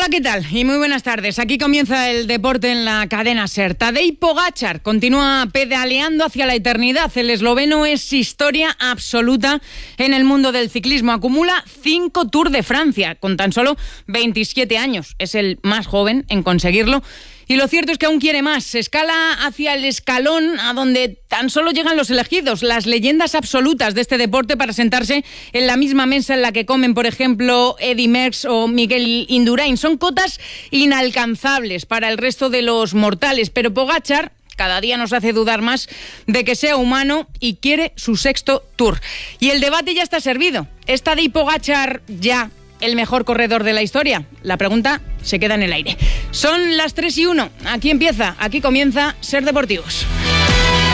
Hola, ¿qué tal? Y muy buenas tardes. Aquí comienza el deporte en la cadena SER. Tadej Pogačar continúa pedaleando hacia la eternidad. El esloveno es historia absoluta en el mundo del ciclismo. Acumula 5 Tours de Francia con tan solo 27 años. Es el más joven en conseguirlo. Y lo cierto es que aún quiere más. Se escala hacia el escalón a donde tan solo llegan los elegidos, las leyendas absolutas de este deporte, para sentarse en la misma mesa en la que comen, por ejemplo, Eddy Merckx o Miguel Indurain. Son cotas inalcanzables para el resto de los mortales, pero Pogačar cada día nos hace dudar más de que sea humano y quiere su 6º Tour. Y el debate ya está servido. ¿Es Tadej Pogačar ya el mejor corredor de la historia? La pregunta se queda en el aire. Son las 3:01. Aquí comienza SER Deportivos.